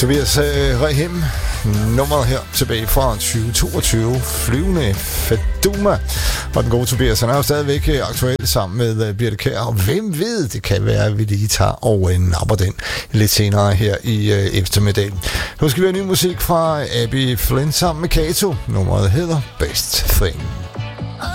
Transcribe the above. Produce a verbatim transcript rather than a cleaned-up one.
Tobias øh, Rahim, nummeret her tilbage fra tyve toogtyve, Flyvende Faduma. Og den gode Tobias, han er jo stadigvæk aktuel sammen med uh, Birthe Kjær, og hvem ved, det kan være, at vi lige tager og uh, napper den lidt senere her i uh, eftermiddag. Nu skal vi have ny musik fra Abby Flint sammen med Kato. Nummeret hedder Best Thing.